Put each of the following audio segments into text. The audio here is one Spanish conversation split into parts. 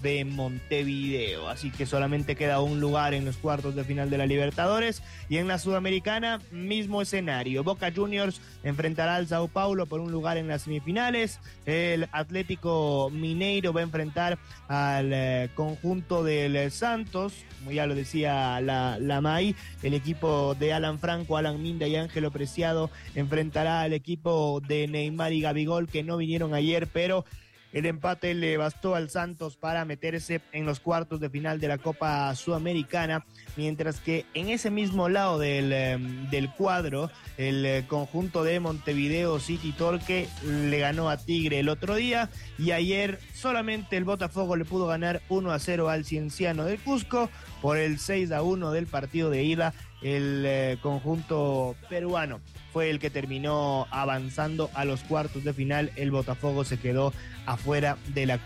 de Montevideo. Así que solamente queda un lugar en los cuartos de final de la Libertadores, y en la Sudamericana, mismo escenario. Boca Juniors enfrentará al Sao Paulo por un lugar en las semifinales. El Atlético Mineiro va a enfrentar al conjunto del Santos, como ya lo decía la MAI. El equipo de Alan Franco, Alan Minda y Ángelo Preciado enfrentará al equipo de Neymar y Gabigol, que no vinieron ayer, pero el empate le bastó al Santos para meterse en los cuartos de final de la Copa Sudamericana, mientras que en ese mismo lado del cuadro, el conjunto de Montevideo City Torque le ganó a Tigre el otro día, y ayer solamente el Botafogo le pudo ganar 1-0 al Cienciano del Cusco. Por el 6-1 del partido de ida, el conjunto peruano fue el que terminó avanzando a los cuartos de final. El Botafogo se quedó afuera de la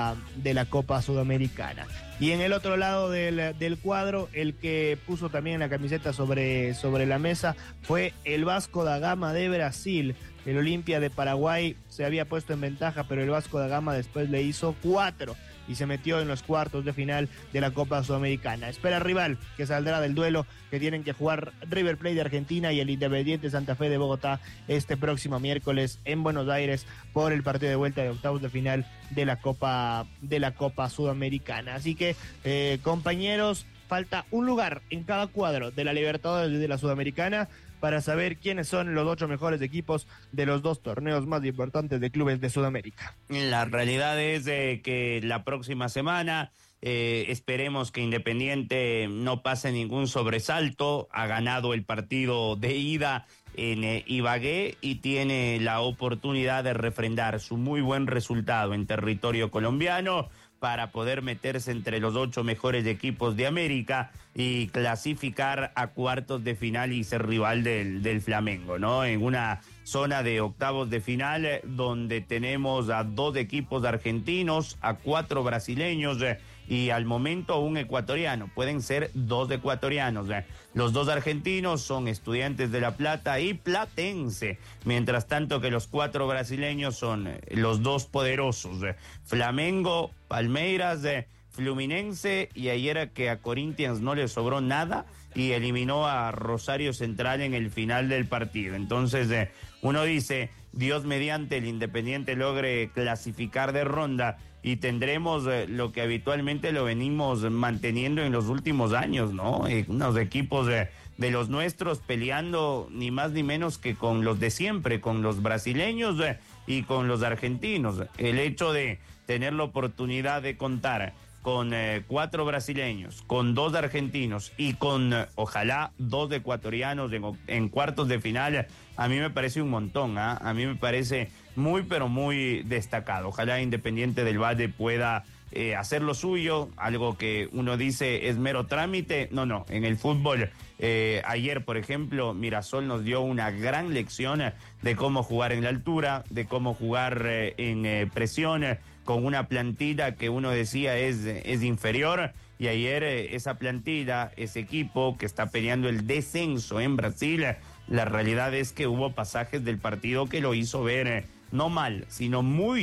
Copa Sudamericana. Y en el otro lado del cuadro, el que puso también la camiseta sobre la mesa fue el Vasco da Gama de Brasil. El Olimpia de Paraguay se había puesto en ventaja, pero el Vasco da Gama después le hizo 4 y se metió en los cuartos de final de la Copa Sudamericana. Espera rival que saldrá del duelo que tienen que jugar River Plate de Argentina y el Independiente Santa Fe de Bogotá este próximo miércoles en Buenos Aires por el partido de vuelta de octavos de final de la Copa Sudamericana. Así que, compañeros, falta un lugar en cada cuadro de la Libertadores y de la Sudamericana para saber quiénes son los 8 mejores equipos de los 2 torneos más importantes de clubes de Sudamérica. La realidad es que la próxima semana esperemos que Independiente no pase ningún sobresalto. Ha ganado el partido de ida en Ibagué y tiene la oportunidad de refrendar su muy buen resultado en territorio colombiano para poder meterse entre los 8 mejores equipos de América y clasificar a cuartos de final y ser rival del Flamengo, ¿no? En una zona de octavos de final donde tenemos a 2 equipos argentinos, a 4 brasileños y al momento un ecuatoriano. Pueden ser 2 ecuatorianos. Los 2 argentinos son Estudiantes de La Plata y Platense, mientras tanto que los 4 brasileños son los 2 poderosos, Flamengo, Palmeiras, Fluminense, y ayer que a Corinthians no le sobró nada y eliminó a Rosario Central en el final del partido. Entonces uno dice, Dios mediante el Independiente logre clasificar de ronda y tendremos lo que habitualmente lo venimos manteniendo en los últimos años, ¿no? Unos equipos de los nuestros peleando ni más ni menos que con los de siempre, con los brasileños y con los argentinos. El hecho de tener la oportunidad de contar con 4 brasileños, con 2 argentinos y con ojalá 2 ecuatorianos en cuartos de final, a mí me parece un montón, ¿eh? A mí me parece muy pero muy destacado. Ojalá Independiente del Valle pueda hacer lo suyo, algo que uno dice es mero trámite. No, en el fútbol ayer, por ejemplo, Mirasol nos dio una gran lección de cómo jugar en la altura, de cómo jugar en presión, con una plantilla que uno decía es inferior, y ayer esa plantilla, ese equipo que está peleando el descenso en Brasil, la realidad es que hubo pasajes del partido que lo hizo ver no mal, sino muy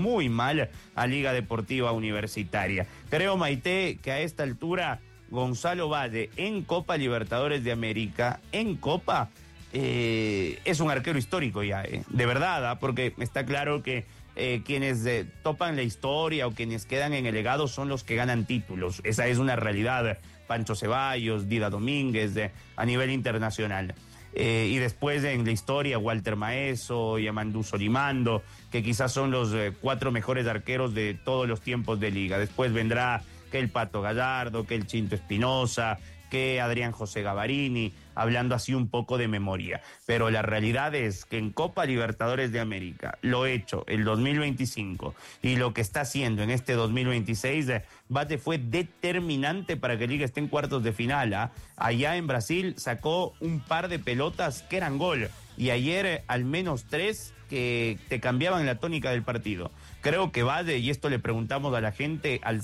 mal a Liga Deportiva Universitaria. Creo, Maite, que a esta altura Gonzalo Valle en Copa Libertadores de América, en Copa, es un arquero histórico ya, de verdad, porque está claro que quienes topan la historia o quienes quedan en el legado son los que ganan títulos. Esa es una realidad. Pancho Ceballos, Dida Domínguez, a nivel internacional. Y después en la historia, Walter Maeso, Yamandu Solimando, que quizás son los 4 mejores arqueros de todos los tiempos de liga. Después vendrá que el Pato Gallardo, que el Chinto Espinosa, que Adrián José Gavarini, hablando así un poco de memoria. Pero la realidad es que en Copa Libertadores de América, lo hecho el 2025 y lo que está haciendo en este 2026, Valle fue determinante para que Liga esté en cuartos de final. Allá en Brasil sacó un par de pelotas que eran gol, y ayer al menos 3 que te cambiaban la tónica del partido. Creo que Valle, y esto le preguntamos a la gente al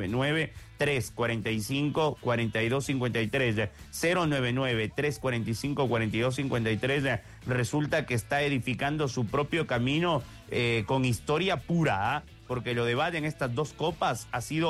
099-345-4253, 099-345-4253, resulta que está edificando su propio camino con historia pura, porque lo de Bade en estas dos copas ha sido